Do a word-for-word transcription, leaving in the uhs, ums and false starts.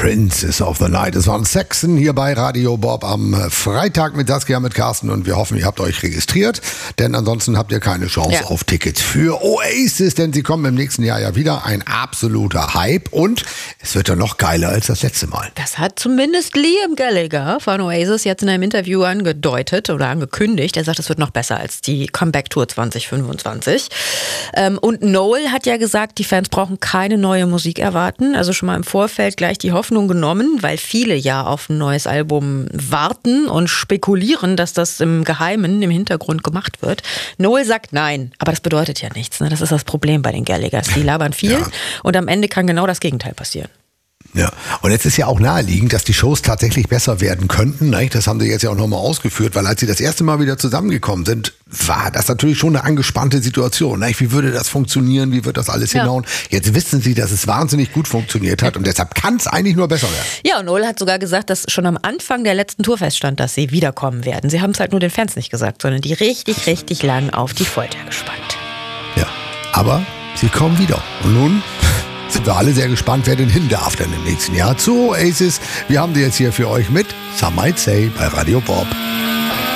Princess of the Night. Es waren Saxon hier bei Radio Bob am Freitag mit Saskia, mit Carsten und wir hoffen, ihr habt euch registriert, denn ansonsten habt ihr keine Chance ja. auf Tickets für Oasis, denn sie kommen im nächsten Jahr ja wieder. Ein absoluter Hype und es wird ja noch geiler als das letzte Mal. Das hat zumindest Liam Gallagher von Oasis jetzt in einem Interview angedeutet oder angekündigt. Er sagt, es wird noch besser als die Comeback-Tour zwanzig fünfundzwanzig. Und Noel hat ja gesagt, die Fans brauchen keine neue Musik erwarten. Also schon mal im Vorfeld gleich die Hoffnung genommen, weil viele ja auf ein neues Album warten und spekulieren, dass das im Geheimen, im Hintergrund gemacht wird. Noel sagt nein, aber das bedeutet ja nichts. Ne? Das ist das Problem bei den Gallaghers. Die labern viel ja. und am Ende kann genau das Gegenteil passieren. Ja, und jetzt ist ja auch naheliegend, dass die Shows tatsächlich besser werden könnten. Das haben sie jetzt ja auch nochmal ausgeführt, weil als sie das erste Mal wieder zusammengekommen sind, war das natürlich schon eine angespannte Situation. Wie würde das funktionieren? Wie wird das alles ja. hinhauen? Jetzt wissen sie, dass es wahnsinnig gut funktioniert hat und deshalb kann es eigentlich nur besser werden. Ja, und Noel hat sogar gesagt, dass schon am Anfang der letzten Tour feststand, dass sie wiederkommen werden. Sie haben es halt nur den Fans nicht gesagt, sondern die richtig, richtig lang auf die Folter gespannt. Ja, aber sie kommen wieder. Und nun sind wir alle sehr gespannt, wer denn hin darf denn im nächsten Jahr zu Oasis. Wir haben sie jetzt hier für euch mit Some Might Say bei Radio Bob.